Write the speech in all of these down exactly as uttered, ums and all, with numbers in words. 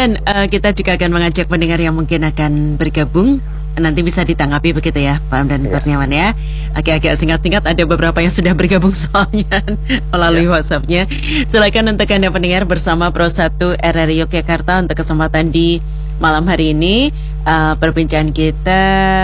Dan uh, kita juga akan mengajak pendengar yang mungkin akan bergabung. Nanti bisa ditanggapi begitu ya Pak Hamdan Kurniawan ya. Agak-agak singkat-singkat, ada beberapa yang sudah bergabung soalnya melalui ya. WhatsApp-nya. Silakan untuk Anda pendengar bersama Pro satu R R I Yogyakarta untuk kesempatan di malam hari ini. uh, Perbincangan kita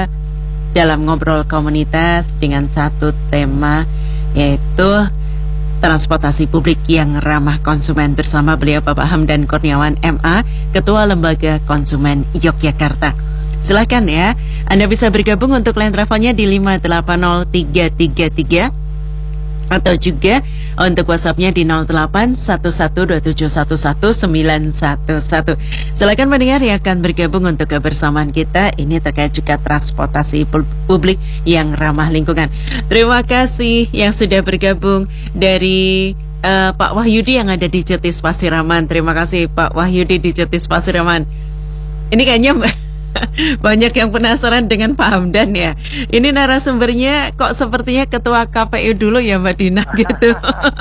dalam ngobrol komunitas dengan satu tema, yaitu transportasi publik yang ramah konsumen, bersama beliau Bapak Hamdan Kurniawan M A, Ketua Lembaga Konsumen Yogyakarta. Silakan ya, Anda bisa bergabung untuk line teleponnya di lima delapan nol tiga tiga tiga atau juga untuk WhatsApp-nya di nol delapan satu satu dua tujuh satu satu sembilan satu satu. Silakan pendengar yang akan bergabung untuk kebersamaan kita ini terkait juga transportasi publik yang ramah lingkungan. Terima kasih yang sudah bergabung dari uh, Pak Wahyudi yang ada di Jetis Pasiraman. Terima kasih Pak Wahyudi di Jetis Pasiraman. Ini kayaknya banyak yang penasaran dengan Pak Hamdan ya. Ini narasumbernya kok sepertinya ketua K P U dulu ya Mbak Dina gitu.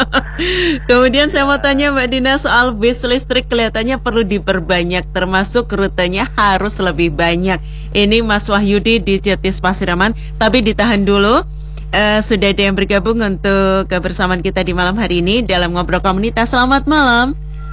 Kemudian saya mau tanya Mbak Dina soal bis listrik, kelihatannya perlu diperbanyak, termasuk rutenya harus lebih banyak. Ini Mas Wahyudi di Jetis Pasiraman. Tapi ditahan dulu, uh, sudah ada yang bergabung untuk kebersamaan kita di malam hari ini dalam Ngobrol Komunitas. Selamat malam.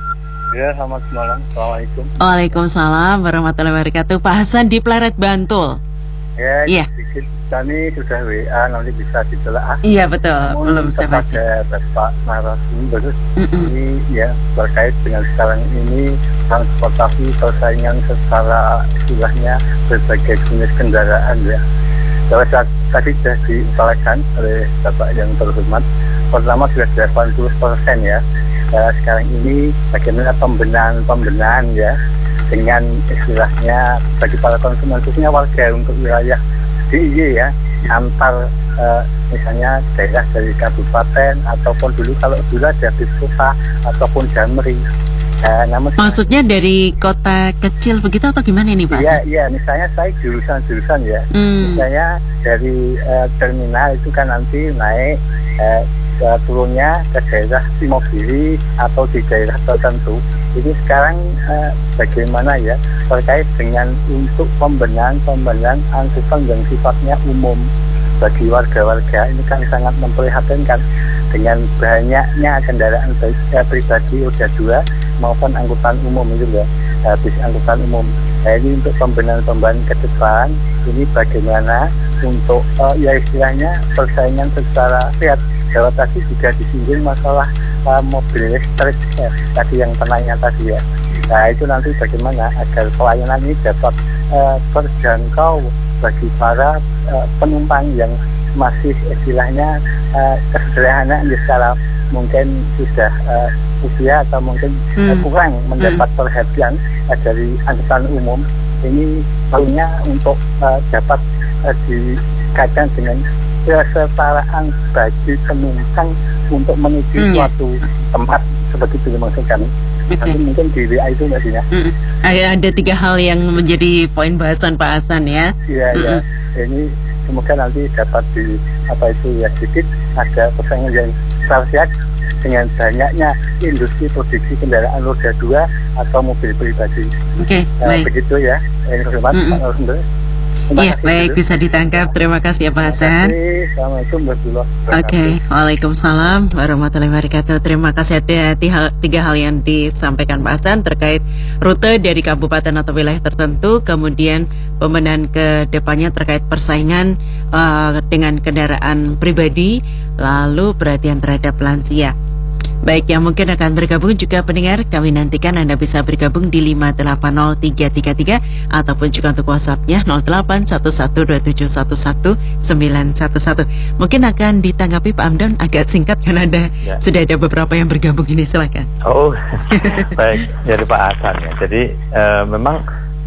Ya, selamat malam. Assalamualaikum. Waalaikumsalam warahmatullahi wabarakatuh. Pak Hasan di Pleret Bantul. Ya, iya. Sedikit kami sudah W A, nanti bisa ditelaah. Iya betul. Namun belum saya baca. Bapak narasumber ini ya terkait dengan sekarang ini transportasi persaingan secara istilahnya berbagai jenis kendaraan ya. Kalau saat tadi sudah diutarakan oleh Bapak yang terhormat, pertama sudah delapan puluh persen ya. Uh, sekarang ini bagaimana pembenahan-pembenahan ya dengan istilahnya bagi para konsumen, khususnya warga untuk wilayah D I Y ya, antar uh, misalnya daerah dari kabupaten ataupun dulu kalau dulu ada bis kota ataupun Damri. Uh, namun maksudnya dari kota kecil begitu atau gimana ini Pak? Iya, iya. Misalnya saya jurusan-jurusan ya, hmm. misalnya dari uh, terminal itu kan nanti naik uh, ke turunnya ke daerah Timogiri atau di daerah tertentu. Ini sekarang eh, bagaimana ya terkait dengan untuk pembenahan-pembenahan angkutan yang sifatnya umum bagi warga-warga, ini kan sangat memprihatinkan dengan banyaknya kendaraan baik eh, pribadi roda dua maupun angkutan umum itu ya, eh, bis angkutan umum. Nah, ini untuk pembenahan-pembenahan ke depan ini bagaimana untuk eh, ya istilahnya persaingan secara sehat. Kalau tadi juga disinggung masalah uh, mobil listrik ya, tadi yang penanya tadi ya. Nah itu nanti bagaimana agar pelayanan ini dapat uh, terjangkau bagi para uh, penumpang yang masih istilahnya uh, kesederhanaan secara mungkin sudah uh, usia atau mungkin hmm. uh, kurang mendapat hmm. perhatian uh, dari angkutan umum. Ini perlunya untuk uh, dapat uh, dikaitkan dengan kesetaraan bagi penumpang untuk menuju hmm. suatu tempat seperti itu maksud kami. Okay. Nanti mungkin di W A itu Mbak Dina. Hmm. Ada tiga hal yang menjadi poin bahasan Pak Hasan ya. Iya hmm. ya. Ini semoga nanti dapat di apa itu ya sedikit ada persaingan yang tersehat dengan banyaknya industri produksi kendaraan roda dua atau mobil pribadi. Oke. Okay, nah, begitu ya. Ini hormat Pak Narasumber. Iya, baik, dulu. Bisa ditangkap. Terima kasih ya Pak Hasan. Assalamualaikum warahmatullahi wabarakatuh. Oke, okay. Waalaikumsalam warahmatullahi wabarakatuh. Terima kasih. Ada tiga, tiga hal yang disampaikan Pak Hasan terkait rute dari kabupaten atau wilayah tertentu, kemudian pembenahan ke depannya terkait persaingan uh, dengan kendaraan pribadi, lalu perhatian terhadap lansia. Baik, yang mungkin akan bergabung juga pendengar, kami nantikan Anda bisa bergabung di lima delapan nol tiga tiga tiga ataupun juga untuk WhatsApp-nya nol delapan satu satu dua tujuh satu satu sembilan satu satu. Mungkin akan ditanggapi Pak Hamdan agak singkat karena ada ya. Sudah ada beberapa yang bergabung ini, silakan. Oh, baik, dari Pak Hasan ya. Jadi uh, memang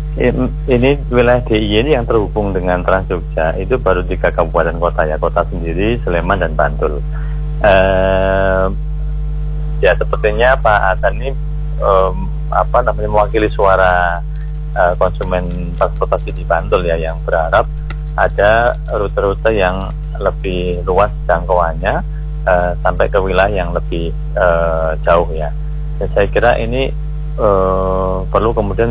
ini wilayah D I Y ini yang terhubung dengan Trans Jogja itu baru tiga kabupaten kota ya, kota sendiri, Sleman dan Bantul. Uh, Ya sepertinya Pak Hasan ini um, apa namanya mewakili suara uh, konsumen transportasi di Bantul ya, yang berharap ada rute-rute yang lebih luas jangkauannya uh, sampai ke wilayah yang lebih uh, jauh ya. Dan saya kira ini uh, perlu kemudian